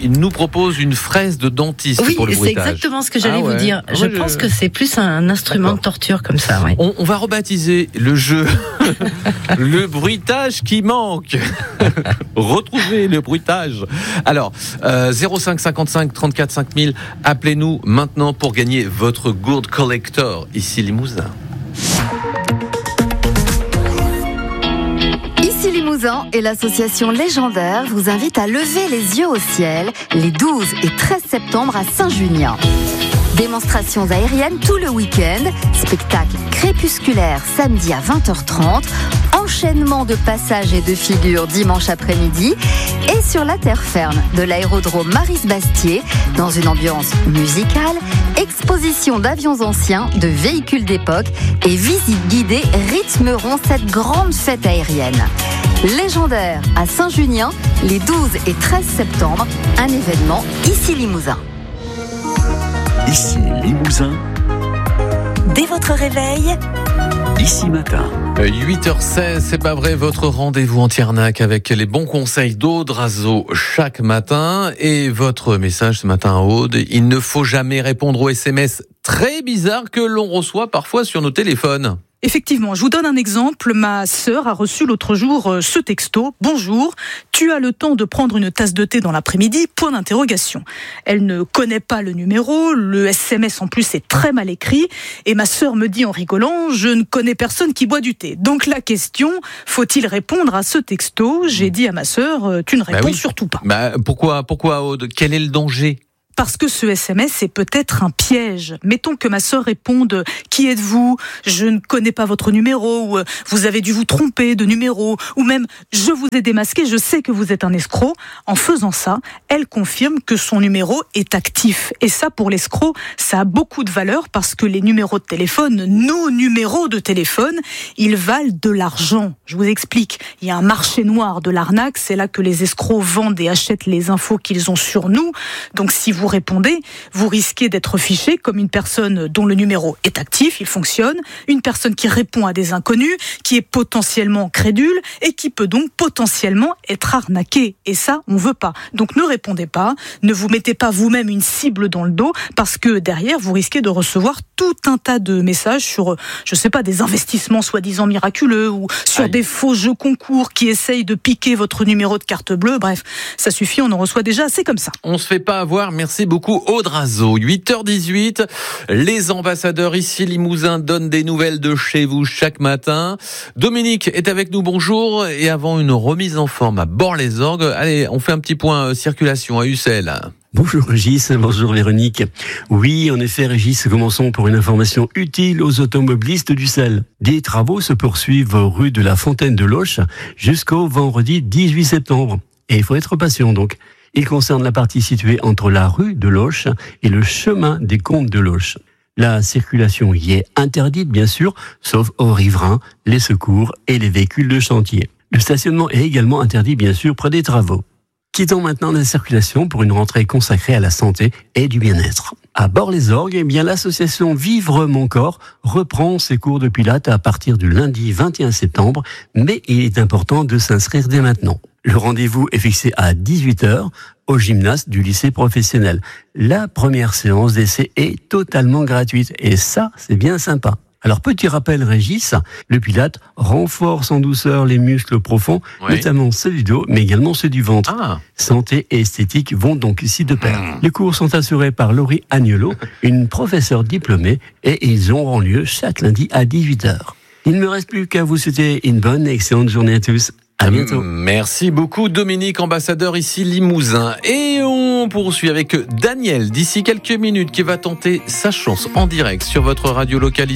il nous propose une fraise de dentiste pour le bruitage. Oui, c'est exactement ce que j'allais vous dire. Je pense que c'est plus un instrument de torture comme ça. Ouais. On va rebaptiser le jeu le bruitage qui manque. Retrouvez le bruitage. Alors, 05 55 34 5000, appelez-nous maintenant pour gagner votre Gourde Collector, ici Limousin. Ici Limousin et l'association Légendaire vous invitent à lever les yeux au ciel les 12 et 13 septembre à Saint-Junien. Démonstrations aériennes tout le week-end, spectacle crépusculaire samedi à 20h30, enchaînement de passages et de figures dimanche après-midi et sur la terre ferme de l'aérodrome Maris-Bastier, dans une ambiance musicale, exposition d'avions anciens, de véhicules d'époque et visites guidées rythmeront cette grande fête aérienne. Légendaire à Saint-Junien, les 12 et 13 septembre, un événement ici Limousin. Ici Limousin. Dès votre réveil, Ici Matin. 8h16, c'est pas vrai, votre rendez-vous en Tiernac avec les bons conseils d'Aude Razo chaque matin. Et votre message ce matin à Aude, il ne faut jamais répondre aux SMS très bizarres que l'on reçoit parfois sur nos téléphones. Effectivement, je vous donne un exemple. Ma sœur a reçu l'autre jour ce texto. Bonjour, tu as le temps de prendre une tasse de thé dans l'après-midi ? Point d'interrogation. Elle ne connaît pas le numéro, le SMS en plus est très mal écrit. Et ma sœur me dit en rigolant, je ne connais personne qui boit du thé. Donc la question, faut-il répondre à ce texto ? J'ai dit à ma sœur, tu ne réponds surtout pas. Pourquoi Aude ? Quel est le danger ? Parce que ce SMS est peut-être un piège. Mettons que ma sœur réponde « Qui êtes-vous ? Je ne connais pas votre numéro » ou « Vous avez dû vous tromper de numéro » ou même « Je vous ai démasqué, je sais que vous êtes un escroc ». En faisant ça, elle confirme que son numéro est actif. Et ça, pour l'escroc, ça a beaucoup de valeur parce que les numéros de téléphone, nos numéros de téléphone, ils valent de l'argent. Je vous explique. Il y a un marché noir de l'arnaque. C'est là que les escrocs vendent et achètent les infos qu'ils ont sur nous. Donc si vous répondez, vous risquez d'être fiché comme une personne dont le numéro est actif, il fonctionne, une personne qui répond à des inconnus, qui est potentiellement crédule et qui peut donc potentiellement être arnaquée. Et ça, on veut pas. Donc ne répondez pas, ne vous mettez pas vous-même une cible dans le dos parce que derrière, vous risquez de recevoir tout un tas de messages sur, je sais pas, des investissements soi-disant miraculeux ou sur des faux jeux concours qui essayent de piquer votre numéro de carte bleue. Bref, ça suffit, on en reçoit déjà assez comme ça. On se fait pas avoir, merci beaucoup Aude Razo. 8h18, les ambassadeurs ici Limousin donnent des nouvelles de chez vous chaque matin. Dominique est avec nous, bonjour. Et avant une remise en forme à Bort-les-Orgues, allez, on fait un petit point circulation à Ussel. Bonjour Régis, bonjour Véronique. Oui, en effet Régis, commençons pour une information utile aux automobilistes d'Ussel. Des travaux se poursuivent rue de la Fontaine de Loche jusqu'au vendredi 18 septembre. Et il faut être patient donc. Il concerne la partie située entre la rue de Loche et le chemin des Combes de Loche. La circulation y est interdite bien sûr, sauf aux riverains, les secours et les véhicules de chantier. Le stationnement est également interdit bien sûr près des travaux. Quittons maintenant la circulation pour une rentrée consacrée à la santé et du bien-être. À Bort-les-Orgues, l'association Vivre Mon Corps reprend ses cours de pilates à partir du lundi 21 septembre, mais il est important de s'inscrire dès maintenant. Le rendez-vous est fixé à 18h au gymnase du lycée professionnel. La première séance d'essai est totalement gratuite et ça, c'est bien sympa. Alors, petit rappel, Régis, le Pilate renforce en douceur les muscles profonds, notamment ceux du dos, mais également ceux du ventre. Santé et esthétique vont donc ici de pair. Les cours sont assurés par Laurie Agnolo, une professeure diplômée, et ils auront lieu chaque lundi à 18h. Il ne me reste plus qu'à vous souhaiter une bonne et excellente journée à tous. À bientôt. Merci beaucoup Dominique, ambassadeur ici Limousin. Et on poursuit avec Daniel d'ici quelques minutes qui va tenter sa chance en direct sur votre radio localisée.